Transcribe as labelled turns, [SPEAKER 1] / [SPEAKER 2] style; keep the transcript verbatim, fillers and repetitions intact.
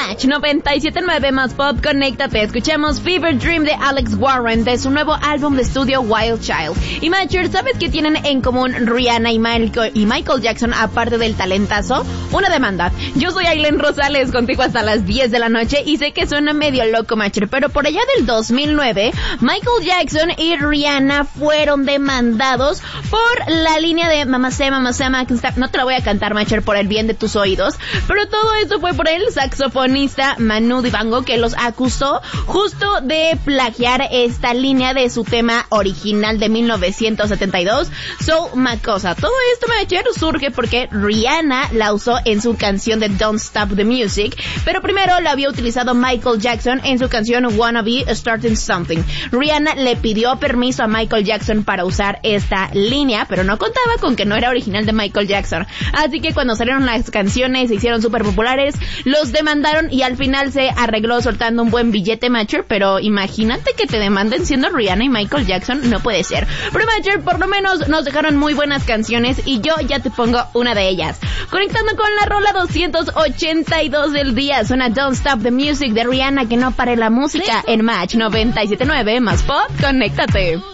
[SPEAKER 1] Match noventa y siete punto nueve más Pop, conéctate. Escuchamos Fever Dream de Alex Warren de su nuevo álbum de estudio Wild Child. Y Matcher, ¿sabes qué tienen en común Rihanna y Michael, y Michael Jackson aparte del talentazo? Una demanda. Yo soy Aileen Rosales, contigo hasta las diez de la noche y sé que suena medio loco, Matcher, pero por allá del dos mil nueve, Michael Jackson y Rihanna fueron demandados por la línea de Mamá Sé, Mamá Sé, Mamá Stop. No te la voy a cantar, Matcher, por el bien de tus oídos, pero todo esto fue por el saxofonista Manu Dibango, que los acusó justo de plagiar esta línea de su tema original de mil novecientos setenta y dos, So Macosa. Todo esto, Matcher, surge porque Rihanna la usó en su canción de Don't Stop the Music, pero primero la había utilizado Michael Jackson en su canción Wanna Be Starting Something. Rihanna le pidió permiso a Michael Jackson para usar esta línea, pero no contaba con que no era original de Michael Jackson. Así que cuando salieron las canciones, se hicieron súper populares, los demandaron y al final se arregló soltando un buen billete, Matcher, pero imagínate que te demanden siendo Rihanna y Michael Jackson, no puede ser. Pero Matcher, por lo menos nos dejaron muy buenas canciones y yo ya te pongo una de ellas. Conectando con la rola doscientos ochenta y dos del día, suena Don't Stop the Music de Rihanna, que no pare la música en Match noventa y siete punto nueve más Pop, conéctate.